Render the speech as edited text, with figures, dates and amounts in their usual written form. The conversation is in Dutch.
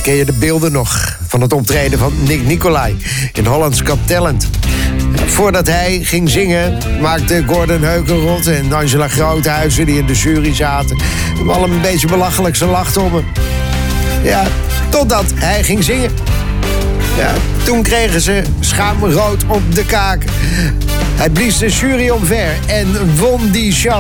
ken je de beelden nog van het optreden van Nick Nicolai in Holland's Got Talent. Voordat hij ging zingen, maakten Gordon Heukenrot en Angela Groothuizen, die in de jury zaten, al een beetje belachelijk. Ze lachten om hem. Ja, totdat hij ging zingen. Ja, toen kregen ze schaamrood op de kaak. Hij blies de jury omver en won die show.